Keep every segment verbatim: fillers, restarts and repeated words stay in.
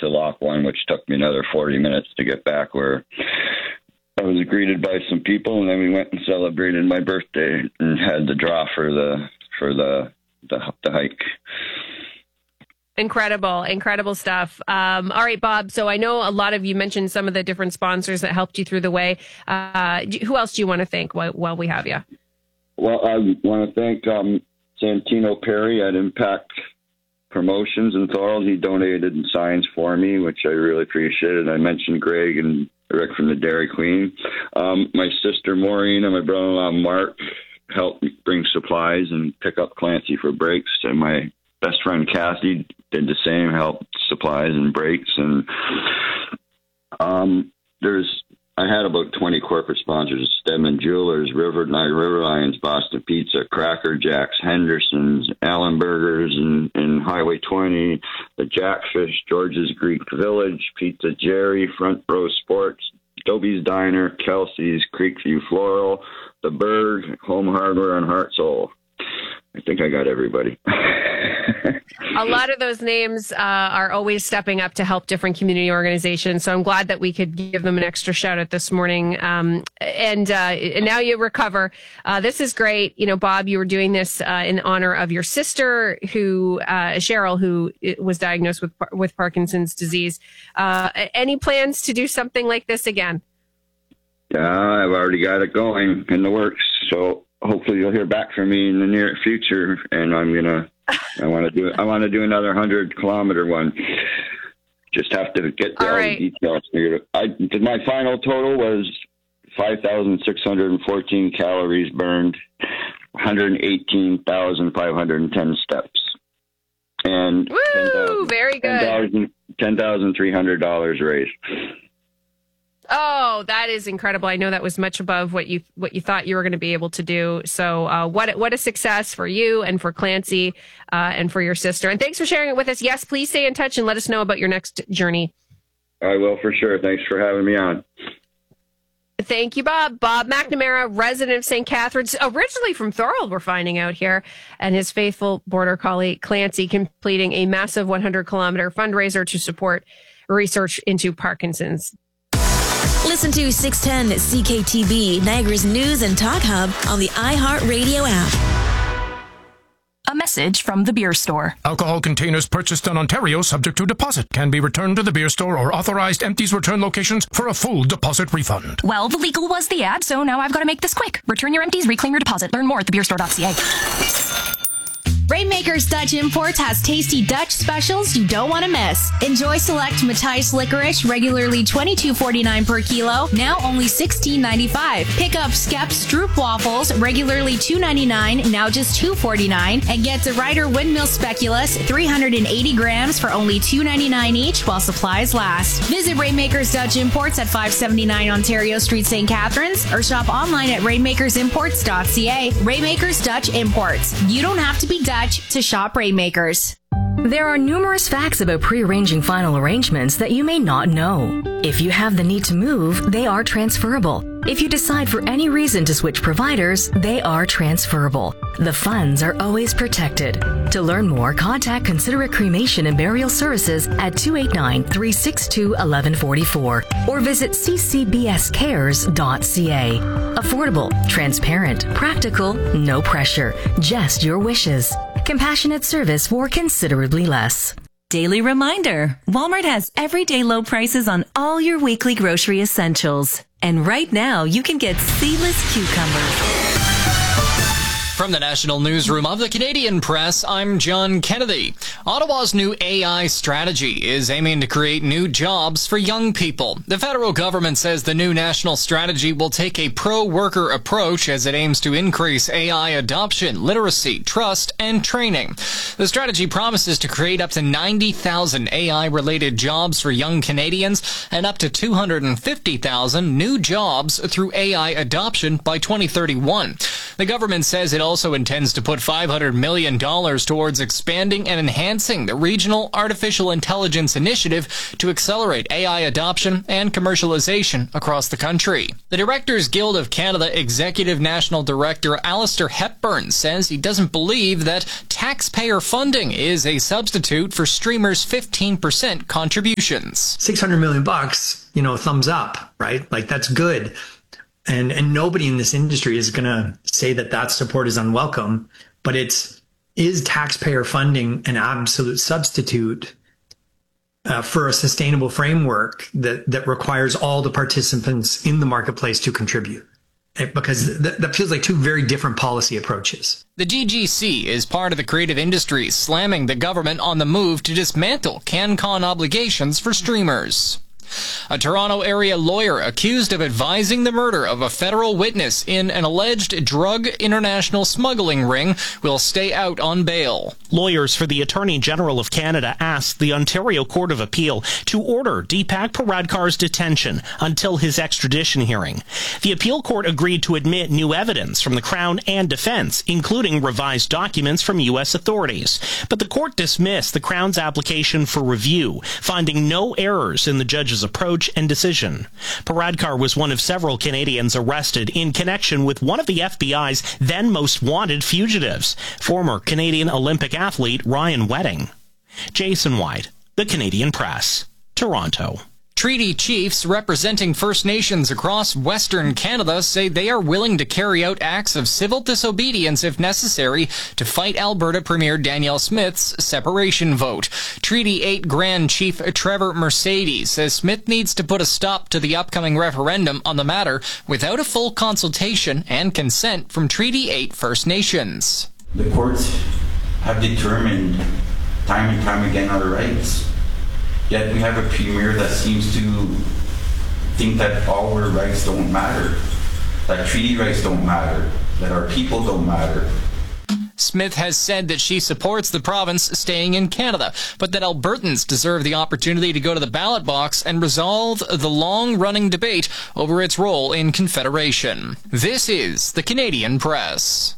to Lock One, which took me another forty minutes to get back, where I was greeted by some people, and then we went and celebrated my birthday and had the draw for the for the the, the hike. Incredible, incredible stuff. Um, all right, Bob. So I know a lot of you mentioned some of the different sponsors that helped you through the way. Uh, who else do you want to thank while, while we have you? Well, I want to thank um, Santino Perry at Impact Promotions in Thorold. He donated signs for me, which I really appreciated. I mentioned Greg and Rick from the Dairy Queen. Um, my sister Maureen and my brother-in-law Mark helped me bring supplies and pick up Clancy for brakes, and my best friend Kathy did the same, helped supplies and brakes. And um, there's, I had about twenty corporate sponsors: Stedman Jewelers, River Niagara River Lions, Boston Pizza, Cracker Jacks, Henderson's, Allen Burgers, and, and Highway twenty, the Jackfish, George's Greek Village, Pizza Jerry, Front Row Sports, Dobie's Diner, Kelsey's, Creekview Floral, The Berg, Home Hardware, and Heart Soul. I think I got everybody. A lot of those names uh, are always stepping up to help different community organizations. So I'm glad that we could give them an extra shout out this morning. Um, and, uh, and now you recover. Uh, this is great. You know, Bob, you were doing this uh, in honor of your sister, who uh, Cheryl, who was diagnosed with with Parkinson's disease. Uh, any plans to do something like this again? Yeah, I've already got it going in the works. So hopefully you'll hear back from me in the near future, and I'm gonna. I want to do. I want to do another hundred kilometer one. Just have to get the, all, all right. the details figured out. I, my final total was five thousand six hundred and fourteen calories burned, one hundred eighteen thousand five hundred and ten steps, and woo, very good. ten thousand three hundred dollars raised. Oh, that is incredible. I know that was much above what you what you thought you were going to be able to do. So uh, what, what a success for you and for Clancy uh, and for your sister. And thanks for sharing it with us. Yes, please stay in touch and let us know about your next journey. I will for sure. Thanks for having me on. Thank you, Bob. Bob McNamara, resident of Saint Catharines, originally from Thorold, we're finding out here, and his faithful border collie, Clancy, completing a massive one hundred kilometer fundraiser to support research into Parkinson's. Listen to six ten C K T B, Niagara's News and Talk Hub on the iHeartRadio app. A message from the beer store. Alcohol containers purchased in Ontario subject to deposit can be returned to the beer store or authorized empties return locations for a full deposit refund. Well, the legal was the ad, so now I've got to make this quick. Return your empties, reclaim your deposit. Learn more at the beer store dot c a. Rainmakers Dutch Imports has tasty Dutch specials you don't want to miss. Enjoy select Matthijs licorice, regularly twenty-two forty-nine per kilo, now only sixteen ninety-five. Pick up Skep Stroop waffles, regularly two ninety-nine, now just two forty-nine, and get the Ryder Windmill Speculoos, three hundred eighty grams for only two ninety-nine each while supplies last. Visit Rainmakers Dutch Imports at five seventy-nine Ontario Street, Saint Catharines, or shop online at rainmakers imports dot c a. Rainmakers Dutch Imports. You don't have to be Dutch to shop Rainmakers. There are numerous facts about pre-arranging final arrangements that you may not know. If you have the need to move, they are transferable. If you decide for any reason to switch providers, they are transferable. The funds are always protected. To learn more, contact Considerate Cremation and Burial Services at two eight nine, three six two, one one four four or visit c c b s cares dot c a. Affordable, transparent, practical, no pressure, just your wishes. Compassionate service for considerably less. Daily reminder, Walmart has everyday low prices on all your weekly grocery essentials. And right now, you can get seedless cucumbers. From the National Newsroom of the Canadian Press, I'm John Kennedy. Ottawa's new A I strategy is aiming to create new jobs for young people. The federal government says the new national strategy will take a pro-worker approach as it aims to increase A I adoption, literacy, trust, and training. The strategy promises to create up to ninety thousand A I-related jobs for young Canadians and up to two hundred fifty thousand new jobs through A I adoption by twenty thirty-one. The government says it also intends to put five hundred million dollars towards expanding and enhancing the Regional Artificial Intelligence Initiative to accelerate A I adoption and commercialization across the country. The Directors Guild of Canada Executive National Director Alistair Hepburn says he doesn't believe that taxpayer funding is a substitute for streamers' fifteen percent contributions. six hundred million bucks, you know, thumbs up, right? Like, that's good. And and nobody in this industry is going to say that that support is unwelcome, but it's, is taxpayer funding an absolute substitute uh, for a sustainable framework that, that requires all the participants in the marketplace to contribute? Because th- that feels like two very different policy approaches. The G G C is part of the creative industry, slamming the government on the move to dismantle CanCon obligations for streamers. A Toronto area lawyer accused of advising the murder of a federal witness in an alleged drug international smuggling ring will stay out on bail. Lawyers for the Attorney General of Canada asked the Ontario Court of Appeal to order Deepak Paradkar's detention until his extradition hearing. The appeal court agreed to admit new evidence from the Crown and defense, including revised documents from U S authorities. But the court dismissed the Crown's application for review, finding no errors in the judge's approach and decision. Paradkar was one of several Canadians arrested in connection with one of the F B I's then most wanted fugitives, former Canadian Olympic athlete Ryan Wedding. Jason White, The Canadian Press, Toronto. Treaty chiefs representing First Nations across Western Canada say they are willing to carry out acts of civil disobedience if necessary to fight Alberta Premier Danielle Smith's separation vote. Treaty eight Grand Chief Trevor Mercedes says Smith needs to put a stop to the upcoming referendum on the matter without a full consultation and consent from Treaty eight First Nations. The courts have determined time and time again our rights. Yet we have a premier that seems to think that all our rights don't matter, that treaty rights don't matter, that our people don't matter. Smith has said that she supports the province staying in Canada, but that Albertans deserve the opportunity to go to the ballot box and resolve the long-running debate over its role in Confederation. This is the Canadian Press.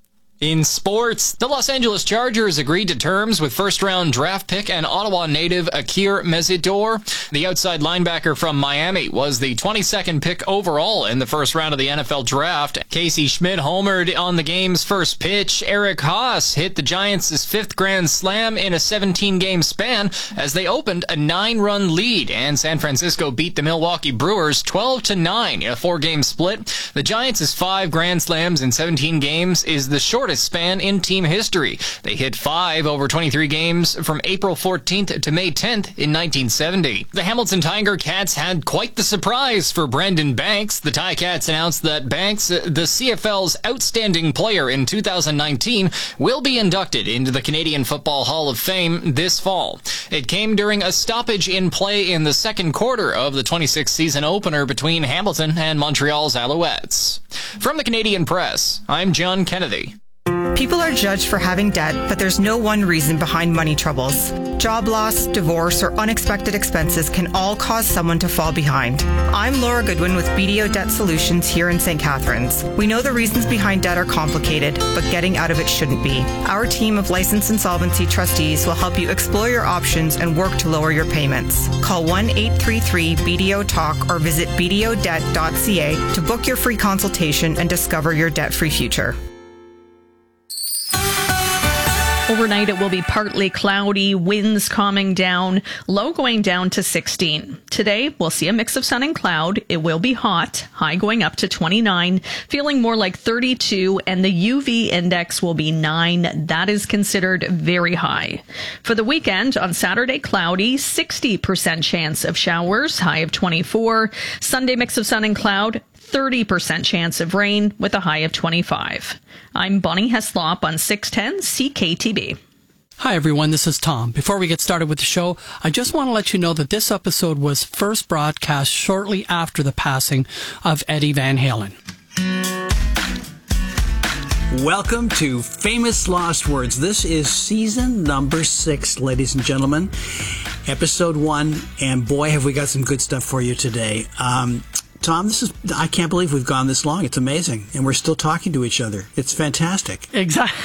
In sports, the Los Angeles Chargers agreed to terms with first-round draft pick and Ottawa native Akir Mesidor. The outside linebacker from Miami was the twenty-second pick overall in the first round of the N F L draft. Casey Schmidt homered on the game's first pitch. Eric Haas hit the Giants' fifth grand slam in a seventeen-game span as they opened a nine-run lead, and San Francisco beat the Milwaukee Brewers twelve to nine in a four-game split. The Giants' five grand slams in seventeen games is the shortest span in team history. They hit five over twenty-three games from April fourteenth to May tenth in nineteen seventy. The Hamilton Tiger Cats had quite the surprise for Brendan Banks. The Ticats announced that Banks, the C F L's outstanding player in two thousand nineteen, will be inducted into the Canadian Football Hall of Fame this fall. It came during a stoppage in play in the second quarter of the twenty-sixth season opener between Hamilton and Montreal's Alouettes. From the Canadian Press, I'm John Kennedy. People are judged for having debt, but there's no one reason behind money troubles. Job loss, divorce, or unexpected expenses can all cause someone to fall behind. I'm Laura Goodwin with B D O Debt Solutions here in Saint Catharines. We know the reasons behind debt are complicated, but getting out of it shouldn't be. Our team of licensed insolvency trustees will help you explore your options and work to lower your payments. Call one eight three three B D O talk or visit b d o debt dot c a to book your free consultation and discover your debt-free future. Overnight, it will be partly cloudy, winds calming down, low going down to sixteen. Today, we'll see a mix of sun and cloud. It will be hot, high going up to twenty-nine, feeling more like thirty-two, and the U V index will be nine. That is considered very high. For the weekend, on Saturday, cloudy, sixty percent chance of showers, high of twenty-four. Sunday, mix of sun and cloud, thirty percent chance of rain with a high of twenty-five. I'm Bonnie Heslop on six ten C K T B. Hi everyone, this is Tom. Before we get started with the show, I just want to let you know that this episode was first broadcast shortly after the passing of Eddie Van Halen. Welcome to Famous Lost Words. This is season number six, ladies and gentlemen. Episode one, and boy, have we got some good stuff for you today. Um, Tom, this is, I can't believe we've gone this long. It's amazing. And we're still talking to each other. It's fantastic. Exactly.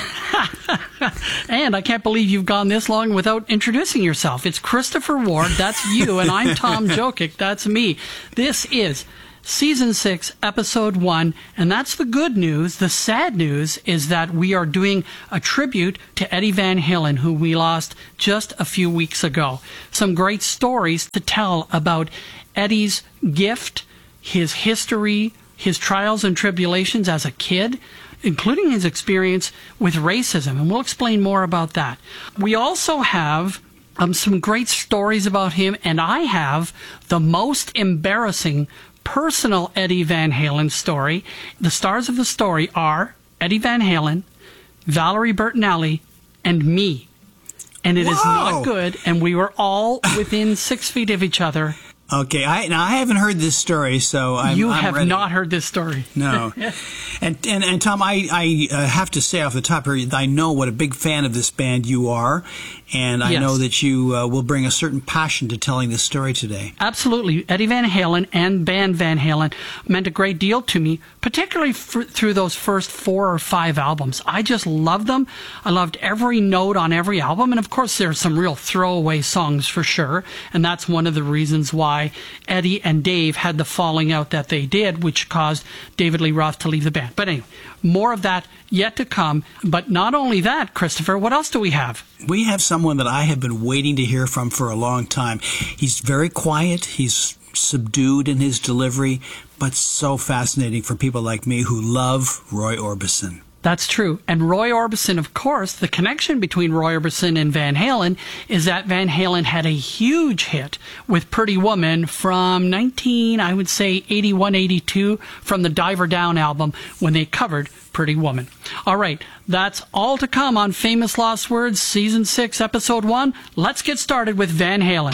And I can't believe you've gone this long without introducing yourself. It's Christopher Ward. That's you. And I'm Tom Jokic. That's me. This is Season six, Episode one, and that's the good news. The sad news is that we are doing a tribute to Eddie Van Halen, who we lost just a few weeks ago. Some great stories to tell about Eddie's gift, his history, his trials and tribulations as a kid, including his experience with racism, and we'll explain more about that. We also have um, some great stories about him, and I have the most embarrassing personal Eddie Van Halen story. The stars of the story are Eddie Van Halen, Valerie Bertinelli, and me. And it Whoa. is not good, and we were all within six feet of each other. Okay, I now I haven't heard this story, so I'm You I'm have ready. not heard this story. No. and, and and Tom, I, I uh, have to say off the top here, I know what a big fan of this band you are, and I Yes. know that you uh, will bring a certain passion to telling this story today. Absolutely. Eddie Van Halen and band Van Halen meant a great deal to me, particularly f- through those first four or five albums. I just loved them. I loved every note on every album. And of course, there's some real throwaway songs for sure. And that's one of the reasons why Eddie and Dave had the falling out that they did, which caused David Lee Roth to leave the band. But anyway, more of that yet to come. But not only that, Christopher, what else do we have? We have someone that I have been waiting to hear from for a long time. He's very quiet. He's subdued in his delivery, but so fascinating for people like me who love Roy Orbison. That's true. And Roy Orbison, of course, the connection between Roy Orbison and Van Halen is that Van Halen had a huge hit with Pretty Woman from nineteen, I would say, eighty-one, eighty-two, from the Diver Down album when they covered Pretty Woman. All right, that's all to come on Famous Lost Words, Season six, Episode one. Let's get started with Van Halen.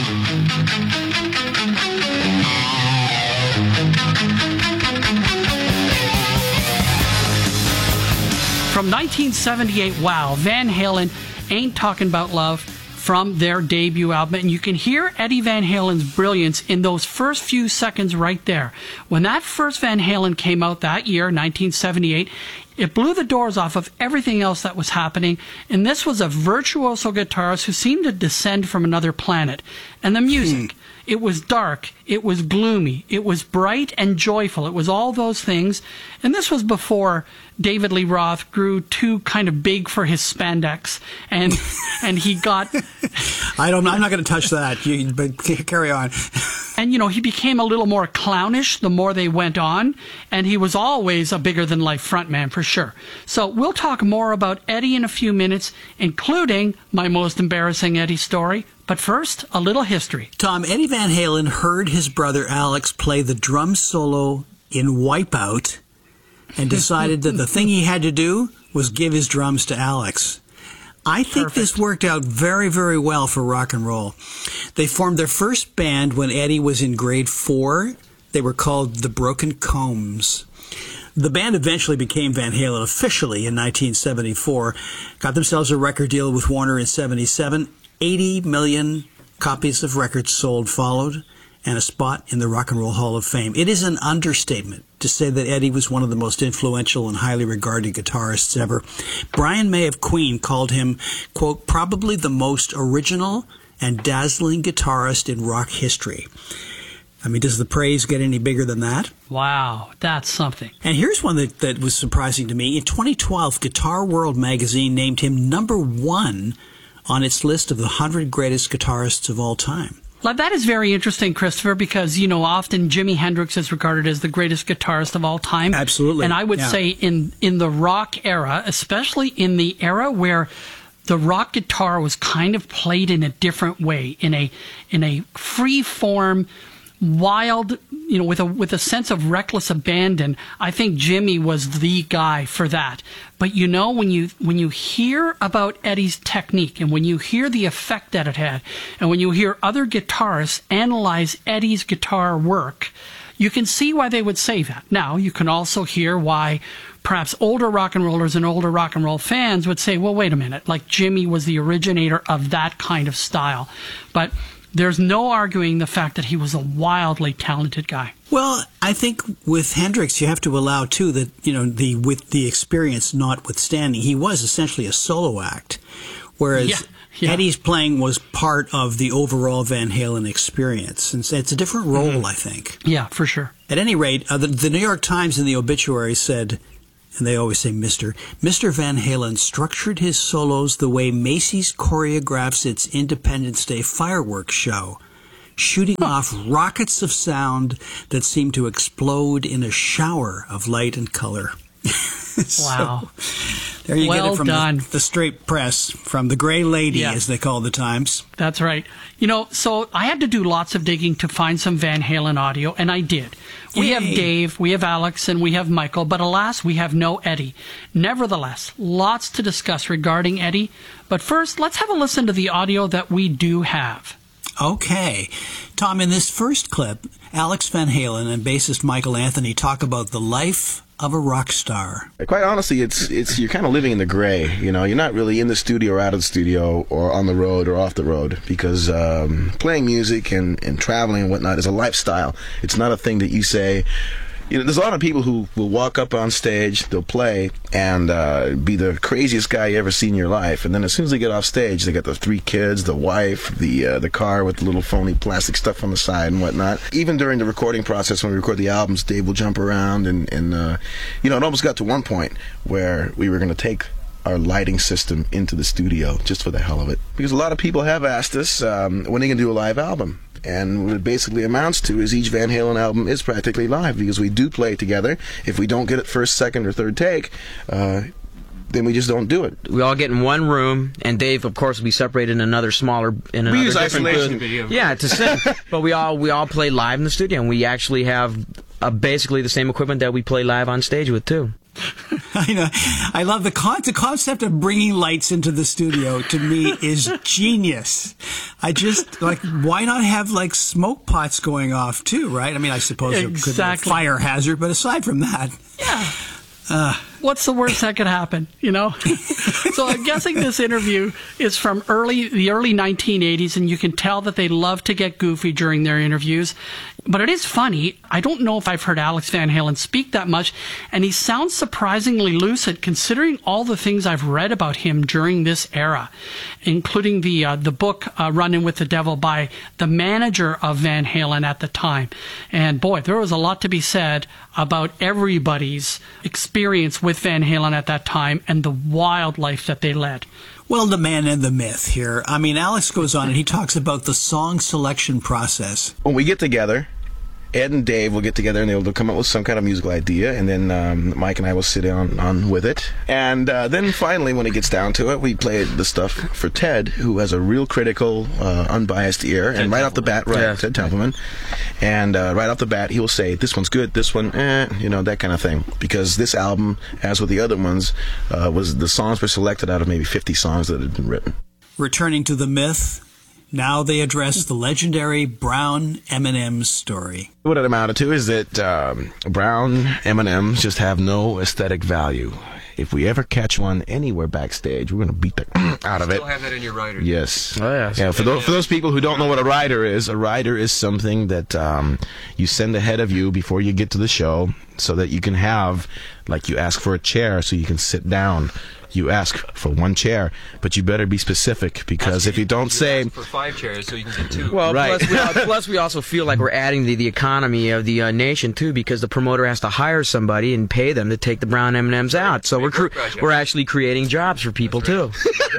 From nineteen seventy-eight, wow, Van Halen, Ain't Talking About Love, from their debut album. And you can hear Eddie Van Halen's brilliance in those first few seconds right there. When that first Van Halen came out that year, nineteen seventy-eight, it blew the doors off of everything else that was happening. And this was a virtuoso guitarist who seemed to descend from another planet. And the music, hmm. it was dark, it was gloomy, it was bright and joyful. It was all those things. And this was before David Lee Roth grew too kind of big for his spandex, and and he got. I don't. I'm not going to touch that. You, but carry on. And you know, he became a little more clownish the more they went on, and he was always a bigger than life frontman for sure. So we'll talk more about Eddie in a few minutes, including my most embarrassing Eddie story. But first, a little history. Tom, Eddie Van Halen heard his brother Alex play the drum solo in Wipeout and decided that the thing he had to do was give his drums to Alex. I think Perfect. This worked out very, very well for rock and roll. They formed their first band when Eddie was in grade four. They were called the Broken Combs. The band eventually became Van Halen officially in nineteen seventy-four, got themselves a record deal with Warner in seventy-seven. eighty million copies of records sold followed, and a spot in the Rock and Roll Hall of Fame. It is an understatement to say that Eddie was one of the most influential and highly regarded guitarists ever. Brian May of Queen called him, quote, probably the most original and dazzling guitarist in rock history. I mean, does the praise get any bigger than that? Wow, that's something. And here's one that, that was surprising to me. In twenty twelve, Guitar World magazine named him number one on its list of the one hundred greatest guitarists of all time. Well, that is very interesting, Christopher, because, you know, often Jimi Hendrix is regarded as the greatest guitarist of all time. Absolutely. And I would yeah. say in, in the rock era, especially in the era where the rock guitar was kind of played in a different way, in a in a free form, wild, you know, with a with a sense of reckless abandon. I think Jimmy was the guy for that. But you know, when you when you hear about Eddie's technique, and when you hear the effect that it had, and when you hear other guitarists analyze Eddie's guitar work, you can see why they would say that. Now, you can also hear why perhaps older rock and rollers and older rock and roll fans would say, well, wait a minute, like Jimmy was the originator of that kind of style. But there's no arguing the fact that he was a wildly talented guy. Well, I think with Hendrix, you have to allow too that, you know, the with the experience notwithstanding, he was essentially a solo act, whereas Yeah, yeah. Eddie's playing was part of the overall Van Halen experience, and so it's a different role, Mhm. I think. Yeah, for sure. At any rate, uh, the, the New York Times in the obituary said, and they always say Mister Mister Van Halen structured his solos the way Macy's choreographs its Independence Day fireworks show, shooting off rockets of sound that seem to explode in a shower of light and color. Wow. So, there you Well get it from done. the, the straight press, from the Gray Lady, Yeah. as they call the Times. That's right. You know, so I had to do lots of digging to find some Van Halen audio, and I did. We have Yay. Dave, we have Alex, and we have Michael, but alas, we have no Eddie. Nevertheless, lots to discuss regarding Eddie. But first, let's have a listen to the audio that we do have. Okay. Tom, in this first clip, Alex Van Halen and bassist Michael Anthony talk about the life of a rock star. Quite honestly, it's it's you're kind of living in the gray. You know, you're not really in the studio or out of the studio or on the road or off the road, because um, playing music and, and traveling and whatnot is a lifestyle. It's not a thing that you say. You know, there's a lot of people who will walk up on stage, they'll play, and uh, be the craziest guy you ever seen in your life. And then as soon as they get off stage, they got the three kids, the wife, the uh, the car with the little phony plastic stuff on the side and whatnot. Even during the recording process, when we record the albums, Dave will jump around, and, and uh, you know, it almost got to one point where we were going to take our lighting system into the studio just for the hell of it. Because a lot of people have asked us, um, when are you going to do a live album? And what it basically amounts to is each Van Halen album is practically live, because we do play together. If we don't get it first, second, or third take, uh, then we just don't do it. We all get in one room, and Dave, of course, will be separated in another smaller, in another We use different isolation. booth. Yeah, to sing. But we all we all play live in the studio, and we actually have uh, basically the same equipment that we play live on stage with too. I know. I love the, con- the concept of bringing lights into the studio. To me, is genius. I just like, why not have like smoke pots going off too, right? I mean, I suppose it could be a Exactly. fire hazard, but aside from that, Yeah. uh, What's the worst that could happen, you know? So I'm guessing this interview is from early the early nineteen eighties, and you can tell that they love to get goofy during their interviews. But it is funny. I don't know if I've heard Alex Van Halen speak that much, and he sounds surprisingly lucid considering all the things I've read about him during this era, including the uh, the book uh, Running with the Devil by the manager of Van Halen at the time. And boy, there was a lot to be said about everybody's experience with Van Halen at that time and the wild life that they led. well, the man and the myth here. I mean, Alex goes on and he talks about the song selection process. When we get together, Ed and Dave will get together and they'll, they'll come up with some kind of musical idea, and then um, Mike and I will sit down on with it. And uh, then finally, when it gets down to it, we play the stuff for Ted, who has a real critical, uh, unbiased ear. And right off the bat, right, Yeah. Ted Templeman. And uh, right off the bat, he'll say, this one's good, this one, eh, you know, that kind of thing. Because this album, as with the other ones, uh, was the songs were selected out of maybe fifty songs that had been written. Returning to the myth, now they address the legendary Brown M and M's story. What it amounted to is that um, brown M and M's just have no aesthetic value. If we ever catch one anywhere backstage, we're going to beat the out of it. Still have that in your rider. Yes. Oh, yes. Yeah. For those for those people who don't know what a rider is, a rider is something that um, you send ahead of you before you get to the show, so that you can have, like, you ask for a chair so you can sit down. You ask for one chair, but you better be specific, because if you don't say For five chairs, so you can get two. Well, Right. plus, we, al- plus we also feel like we're adding the, the economy of the uh, nation too, because the promoter has to hire somebody and pay them to take the brown M and M's out. So we're cr- we're actually creating jobs for people too.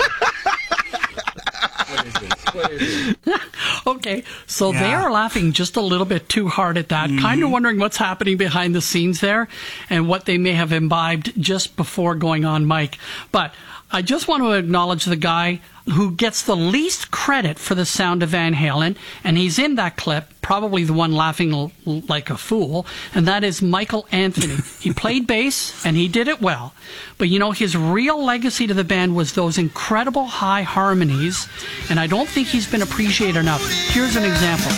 Okay, so they Yeah. are laughing just a little bit too hard at that, kind of wondering what's happening behind the scenes there and what they may have imbibed just before going on mic. But I just want to acknowledge the guy who gets the least credit for the sound of Van Halen, and he's in that clip, probably the one laughing l- like a fool, and that is Michael Anthony. He played bass, and he did it well. But, you know, his real legacy to the band was those incredible high harmonies, and I don't think he's been appreciated enough. Here's an example.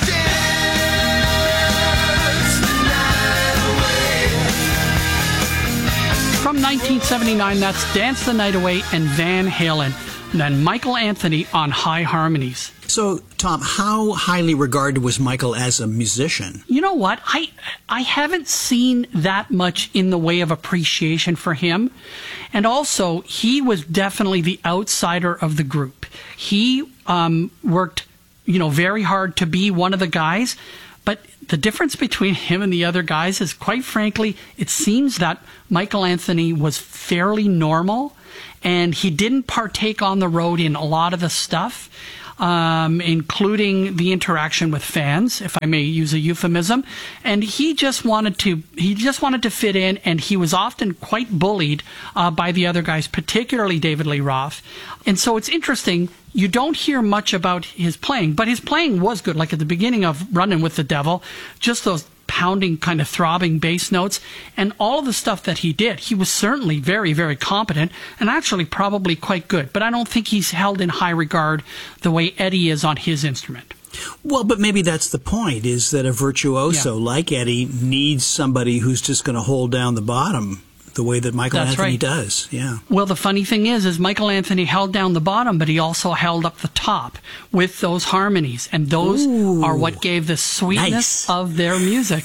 From nineteen seventy-nine, that's Dance the Night Away and Van Halen. than Michael Anthony on high harmonies. So, Tom, how highly regarded was Michael as a musician? You know what? I I haven't seen that much in the way of appreciation for him. And also, he was definitely the outsider of the group. He um, worked, you know, very hard to be one of the guys. But the difference between him and the other guys is, quite frankly, it seems that Michael Anthony was fairly normal, and he didn't partake on the road in a lot of the stuff. Um, including the interaction with fans, if I may use a euphemism. And he just wanted to he just wanted to fit in, and he was often quite bullied uh, by the other guys, particularly David Lee Roth. And so it's interesting, you don't hear much about his playing, but his playing was good. Like at the beginning of Running with the Devil, just those pounding, kind of throbbing bass notes, and all of the stuff that he did, he was certainly very, very competent, and actually probably quite good. But I don't think he's held in high regard the way Eddie is on his instrument. Well, but maybe that's the point, is that a virtuoso yeah. like Eddie needs somebody who's just going to hold down the bottom the way that Michael That's Anthony right. does. Yeah. Well, the funny thing is, is Michael Anthony held down the bottom, but he also held up the top with those harmonies, and those Ooh, are what gave the sweetness nice. of their music.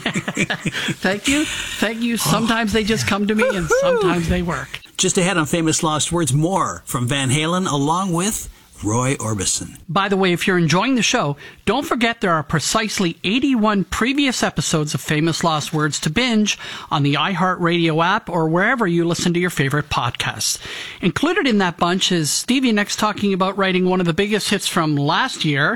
Thank you. Thank you. Sometimes oh. they just come to me, and sometimes they work. Just ahead on Famous Lost Words, more from Van Halen, along with Roy Orbison. By the way, if you're enjoying the show, don't forget there are precisely eighty-one previous episodes of Famous Lost Words to binge on the iHeartRadio app or wherever you listen to your favorite podcasts. Included in that bunch is Stevie Nicks talking about writing one of the biggest hits from last year,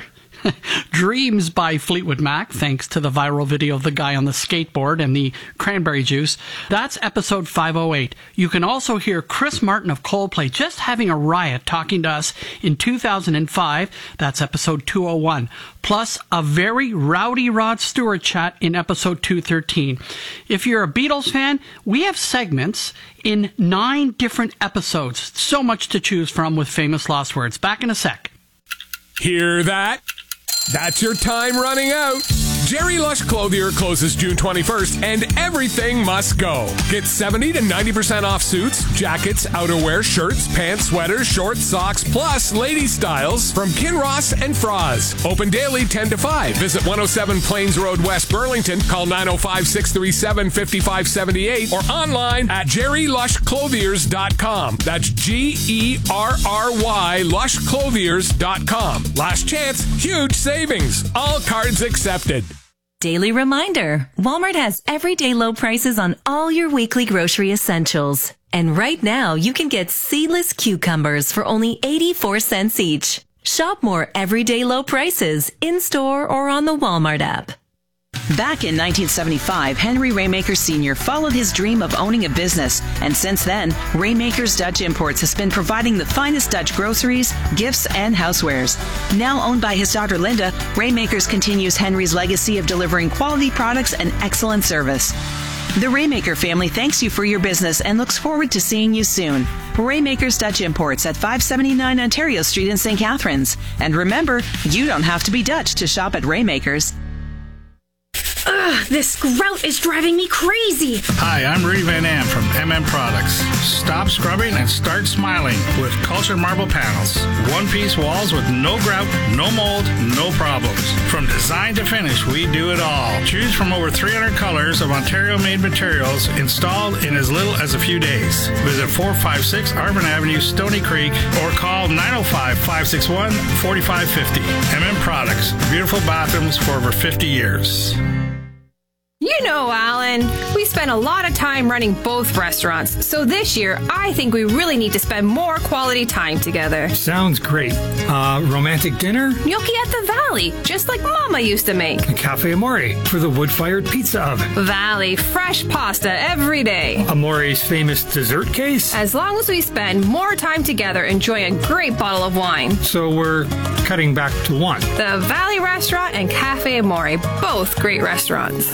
Dreams by Fleetwood Mac, thanks to the viral video of the guy on the skateboard and the cranberry juice. That's episode five oh eight. You can also hear Chris Martin of Coldplay just having a riot talking to us in two thousand five. That's episode two oh one. Plus a very rowdy Rod Stewart chat in episode two thirteen. If you're a Beatles fan, we have segments in nine different episodes. So much to choose from with Famous Lost Words. Back in a sec. Hear that? That's your time running out. Jerry Lush Clothier closes June twenty-first, and everything must go. Get seventy to ninety percent off suits, jackets, outerwear, shirts, pants, sweaters, shorts, socks, plus lady styles from Kinross and Froz. Open daily ten to five. Visit one oh seven Plains Road, West Burlington. Call nine oh five, six three seven, five five seven eight or online at jerry lush clothiers dot com. That's G E R R Y lush clothiers dot com. Last chance, huge savings. All cards accepted. Daily reminder, Walmart has everyday low prices on all your weekly grocery essentials. And right now, you can get seedless cucumbers for only eighty-four cents each. Shop more everyday low prices in-store or on the Walmart app. Back in nineteen seventy-five, Henry Raymaker Senior followed his dream of owning a business, and since then, Raymaker's Dutch Imports has been providing the finest Dutch groceries, gifts, and housewares. Now owned by his daughter Linda, Raymakers continues Henry's legacy of delivering quality products and excellent service. The Raymaker family thanks you for your business and looks forward to seeing you soon. Raymaker's Dutch Imports at five seventy-nine Ontario Street in Saint Catharines. And remember, you don't have to be Dutch to shop at Raymaker's. Ugh, this grout is driving me crazy. Hi, I'm Rudy Van Am from M M Products. Stop scrubbing and start smiling with cultured marble panels. One-piece walls with no grout, no mold, no problems. From design to finish, we do it all. Choose from over three hundred colors of Ontario-made materials installed in as little as a few days. Visit four five six Arvin Avenue, Stony Creek, or call nine oh five, five six one, four five five oh. M M Products. Beautiful bathrooms for over fifty years. You know, Alan, we spend a lot of time running both restaurants, so this year I think we really need to spend more quality time together. Sounds great. Uh, romantic dinner? Gnocchi at the Valley, just like Mama used to make. A Cafe Amore for the wood-fired pizza oven. Valley, fresh pasta every day. Amore's famous dessert case? As long as we spend more time together enjoying a great bottle of wine. So we're cutting back to one. The Valley Restaurant and Cafe Amore, both great restaurants.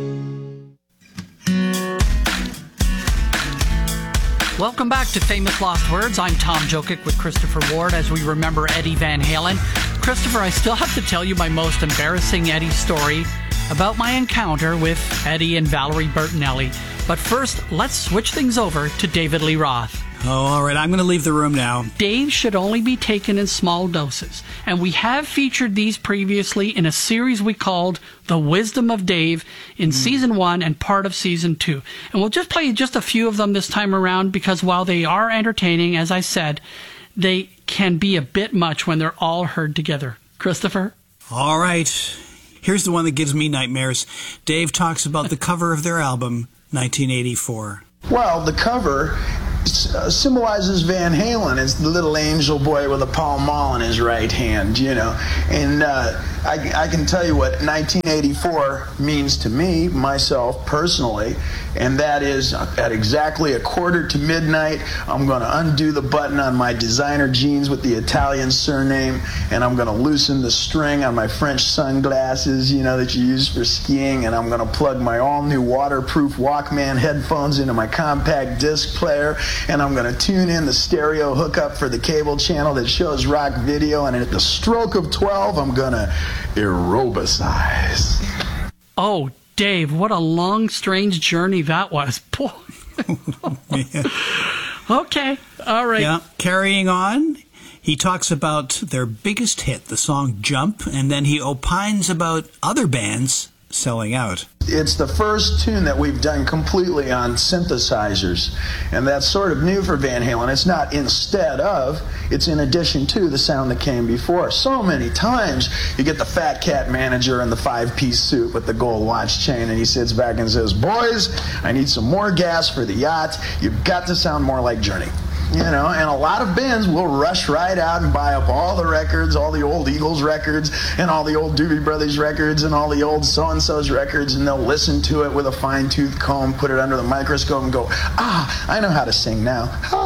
Welcome back to Famous Lost Words. I'm Tom Jokic with Christopher Ward as we remember Eddie Van Halen. Christopher, I still have to tell you my most embarrassing Eddie story about my encounter with Eddie and Valerie Bertinelli. But first, let's switch things over to David Lee Roth. Oh, all right. I'm going to leave the room now. Dave should only be taken in small doses. And we have featured these previously in a series we called The Wisdom of Dave in mm. season one and part of season two. And we'll just play just a few of them this time around because while they are entertaining, as I said, they can be a bit much when they're all heard together. Christopher? All right. Here's the one that gives me nightmares. Dave talks about the cover of their album, nineteen eighty-four. Well, the cover uh, symbolizes Van Halen. It's the little angel boy with a Pall Mall in his right hand, you know. And uh, I, I can tell you what nineteen eighty-four means to me, myself, personally, and that is at exactly a quarter to midnight, I'm going to undo the button on my designer jeans with the Italian surname, and I'm going to loosen the string on my French sunglasses, you know, that you use for skiing, and I'm going to plug my all-new waterproof Walkman headphones into my compact disc player, and I'm going to tune in the stereo hookup for the cable channel that shows rock video, and at the stroke of twelve, I'm going to aerobicize. Oh, Dave, what a long, strange journey that was. Boy. Okay, all right. Yeah, carrying on. He talks about their biggest hit, the song Jump, and then he opines about other bands selling out. It's the first tune that we've done completely on synthesizers, and that's sort of new for Van Halen. It's not instead of, it's in addition to the sound that came before. So many times you get the fat cat manager in the five-piece suit with the gold watch chain, and he sits back and says, boys, I need some more gas for the yacht. You've got to sound more like Journey. You know, and a lot of bands will rush right out and buy up all the records, all the old Eagles records, and all the old Doobie Brothers records, and all the old so-and-so's records, and they'll listen to it with a fine-tooth comb, put it under the microscope, and go, ah, I know how to sing now.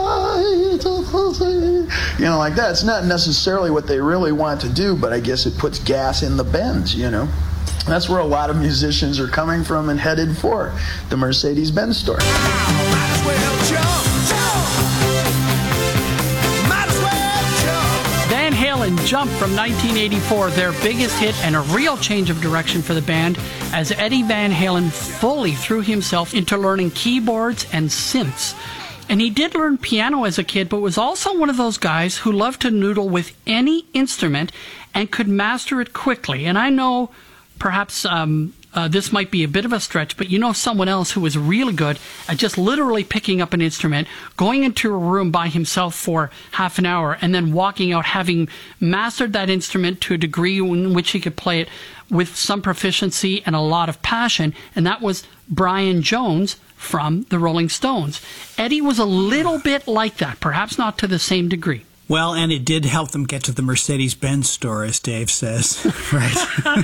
You know, like that. It's not necessarily what they really want to do, but I guess it puts gas in the Benz, you know. That's where a lot of musicians are coming from and headed for, the Mercedes-Benz store. Might as well jump, jump. Van Halen Jump from nineteen eighty-four, their biggest hit and a real change of direction for the band as Eddie Van Halen fully threw himself into learning keyboards and synths. And he did learn piano as a kid, but was also one of those guys who loved to noodle with any instrument and could master it quickly. And I know perhaps um, uh, this might be a bit of a stretch, but you know someone else who was really good at just literally picking up an instrument, going into a room by himself for half an hour, and then walking out having mastered that instrument to a degree in which he could play it with some proficiency and a lot of passion, and that was Brian Jones from the Rolling Stones. Eddie was a little bit like that, perhaps not to the same degree. Well, and it did help them get to the Mercedes-Benz store, as Dave says. Right.